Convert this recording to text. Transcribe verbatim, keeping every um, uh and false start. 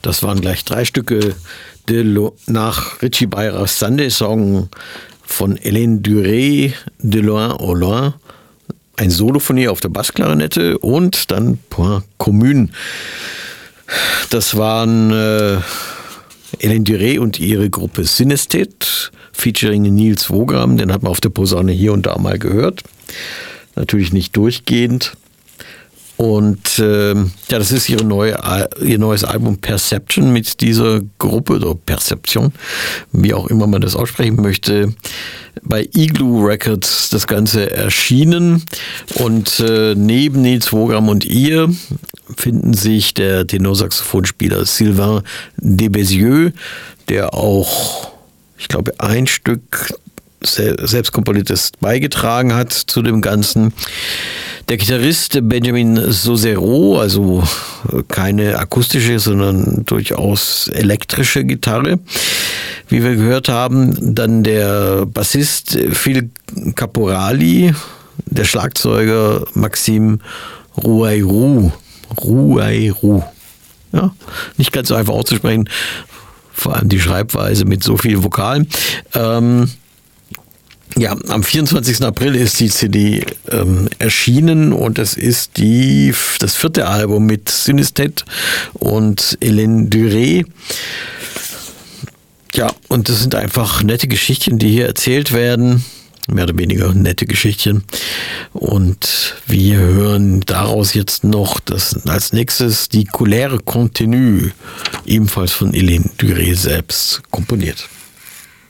Das waren gleich drei Stücke de Lo- nach Richie Beirachs Sunday Song von Hélène Duré, De Loin au Loin. Ein Solo von ihr auf der Bassklarinette und dann Point Commune. Das waren äh, Hélène Duré und ihre Gruppe Synesthete, featuring Nils Wogram. Den hat man auf der Posaune hier und da mal gehört. Natürlich nicht durchgehend. Und äh, ja, das ist ihre neue, ihr neues Album Perception mit dieser Gruppe, oder Perception, wie auch immer man das aussprechen möchte, bei Igloo Records das Ganze erschienen. Und äh, neben Nils Wogram und ihr finden sich der Tenorsaxophonspieler Sylvain Desbézieux, der auch, ich glaube, ein Stück selbst komponiertes beigetragen hat zu dem Ganzen. Der Gitarrist Benjamin Sosero, also keine akustische, sondern durchaus elektrische Gitarre, wie wir gehört haben. Dann der Bassist Phil Caporali, der Schlagzeuger Maxime Rouayrou. Rouayrou. Ja, nicht ganz so einfach auszusprechen, vor allem die Schreibweise mit so vielen Vokalen. Ähm, Ja, am vierundzwanzigsten April ist die C D ähm, erschienen und es ist die, das vierte Album mit Synesthete und Hélène Duré. Ja, und das sind einfach nette Geschichten, die hier erzählt werden. Mehr oder weniger nette Geschichten. Und wir hören daraus jetzt noch das, als nächstes die Colère continue, ebenfalls von Hélène Duré selbst komponiert.